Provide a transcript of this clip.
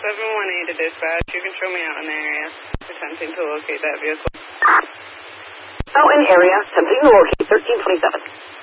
718 to dispatch. You can show me out in the area. Attempting to locate that vehicle. Out in area, attempting to locate 1327.